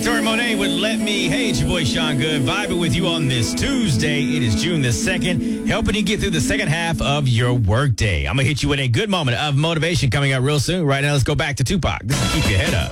Victoria Monet would Let Me. Hey, it's your boy Sean Good, vibing with you on this Tuesday. It is June the 2nd, helping you get through the second half of your workday. I'm going to hit you with a good moment of motivation coming up real soon. Right now, let's go back to Tupac. This is Keep Your Head Up.